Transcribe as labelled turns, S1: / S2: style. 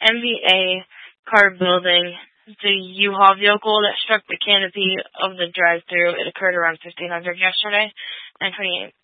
S1: MVA car building. The U-Haul vehicle that struck the canopy of the drive-thru. It occurred around 1500 yesterday, 9:28.